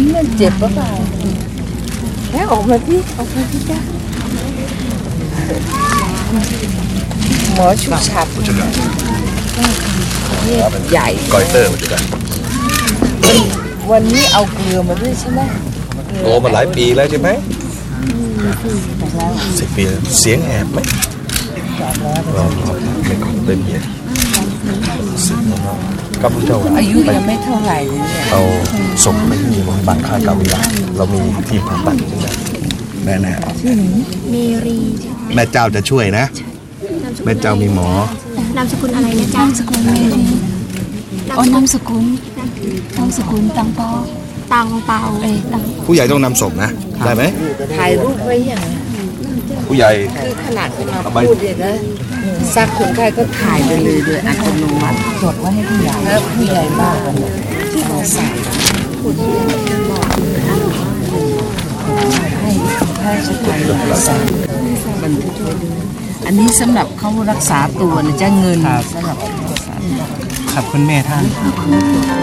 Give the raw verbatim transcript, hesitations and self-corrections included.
มันเจ็บปะเปล่าแล้วออกมาที่ออกมาที่จ้าหมอชุบฉับใหญ่กอยเตอร์มันจะได้วันนี้เอาเกลือมาด้วยใช่ไหมโอ้มาหลายปีแล้วใช่ไหมสิบปีเสียงแหบไหมเราไม่คงเต็มเยอะกับผู้เจ้าอายุยังไม่เท่าไหร่เลยเนี่ยเราส่งไปที่โรงพยาบาลค่ากาวิลาเรามีทีมผ่าตัดแน่แน่เมรีแม่เจ้าจะช่วยนะแม่เจ้ามีหมอนามสกุลอะไรนะจ๊ะนามสกุลเมรีอ๋อนามสกุลนามสกุลตังเปาตังเปาเอ้ยผู้ใหญ่ต้องนำศพนะได้ไหมถ่ายรูปไว้อย่างผู้ใหญ่คือขนาดมาพูดเลยนะซักคนไข้ก็ถ่ายไปเลยโดยอัตโนมัติจดไว้ให้ผู้ใหญ่แล้วผู้ใหญ่มากเลยที่เราใส่ให้ให้สุขภาพใส่บันทึกไว้ด้วยอันนี้สำหรับเขารักษาตัวนะจะเงินสำหรับขอบคุณแม่ท่าน